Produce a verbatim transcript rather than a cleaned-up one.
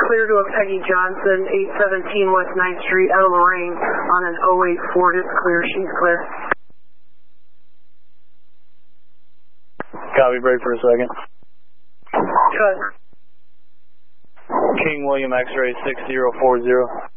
clear to a Peggy Johnson, eight seventeen West ninth Street, out of Lorraine, on an oh eight Ford. It's clear. She's clear. Copy, break for a second. Good. King William X-ray six zero four zero.